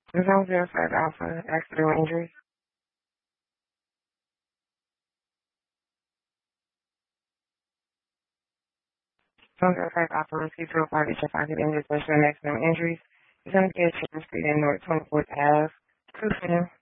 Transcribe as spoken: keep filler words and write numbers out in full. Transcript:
Is home zero five Alpha accidental injury? Home zero five Alpha received to report that your pocket injuries, personal accident injuries. You're going to get a chance to in North twenty-fourth Ave. Two,